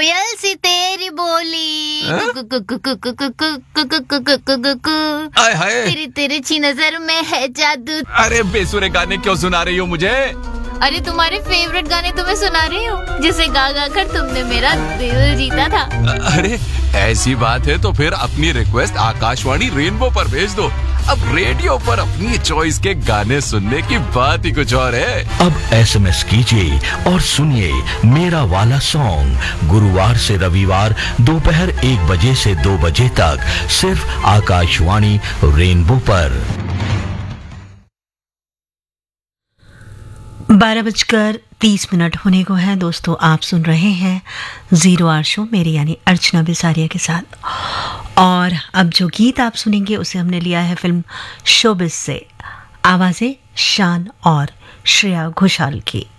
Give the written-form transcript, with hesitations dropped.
कोयल सी तेरी बोली, आय हाय, तेरी तिरछी नजर में है जादू। अरे बेसुरे गाने क्यों सुना रही हो मुझे? अरे तुम्हारे फेवरेट गाने तुम्हें सुना रही हूँ, जिसे गा गा कर तुमने मेरा दिल जीता था। अरे ऐसी बात है तो फिर अपनी रिक्वेस्ट आकाशवाणी रेनबो पर भेज दो। अब रेडियो पर अपनी चॉइस के गाने सुनने की बात ही कुछ और है। अब SMS कीजिए और सुनिए मेरा वाला सॉन्ग गुरुवार से रविवार दोपहर 1 बजे से 2 बजे तक सिर्फ आकाशवाणी रेनबो पर। 12:30 होने को है दोस्तों। आप सुन रहे हैं जीरो आवर शो, मेरी यानी अर्चना बिसारिया के साथ। और अब जो गीत आप सुनेंगे उसे हमने लिया है फिल्म शोबिस से। आवाज़ें शान और श्रेया घोषाल की।